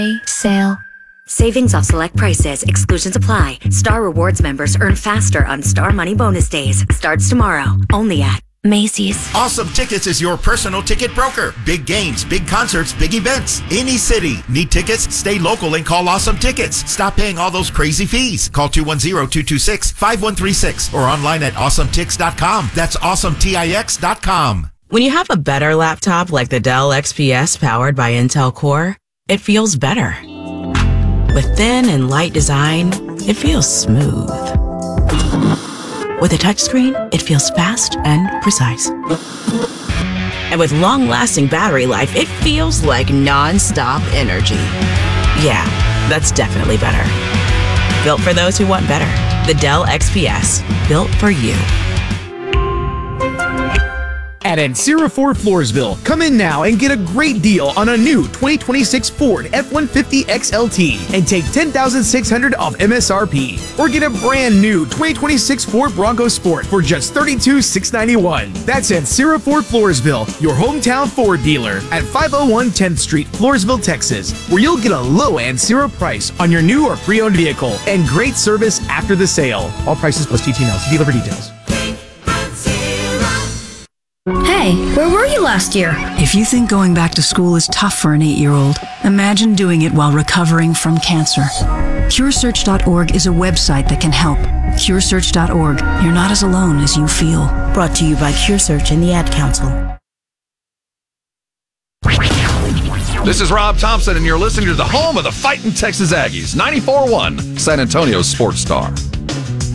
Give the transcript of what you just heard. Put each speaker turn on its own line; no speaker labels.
Sale.
Savings off select prices. Exclusions apply. Star Rewards members earn faster on Star Money Bonus Days. Starts tomorrow. Only at Macy's.
Awesome Tickets is your personal ticket broker. Big games, big concerts, big events. Any city. Need tickets? Stay local and call Awesome Tickets. Stop paying all those crazy fees. Call 210-226-5136 or online at awesometix.com. That's awesometix.com.
When you have a better laptop like the Dell XPS powered by Intel Core, it feels better. With thin and light design, it feels smooth. With a touchscreen, it feels fast and precise. And with long-lasting battery life, it feels like non-stop energy. Yeah, that's definitely better. Built for those who want better. The Dell XPS, built for you.
At Ancira Ford Floresville, come in now and get a great deal on a new 2026 Ford F-150 XLT and take $10,600 off MSRP. Or get a brand new 2026 Ford Bronco Sport for just $32,691. That's Ancira Ford Floresville, your hometown Ford dealer at 501 10th Street, Floresville, Texas, where you'll get a low Ancira price on your new or pre-owned vehicle and great service after the sale. All prices plus TTNL. See dealer for details.
Hey, where were you last year?
If you think going back to school is tough for an 8-year-old, imagine doing it while recovering from cancer. CureSearch.org is a website that can help. CureSearch.org. You're not as alone as you feel.
Brought to you by CureSearch and the Ad Council.
This is Rob Thompson, and you're listening to the home of the Fighting Texas Aggies, 94.1 San Antonio Sports Star.